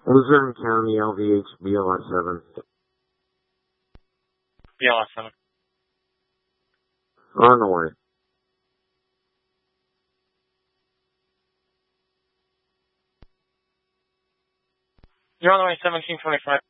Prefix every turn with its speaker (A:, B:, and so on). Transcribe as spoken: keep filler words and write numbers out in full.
A: Luzerne County, L V H, B L S seven.
B: B L S seven.
A: On the way.
B: You're on the way, seventeen twenty-five.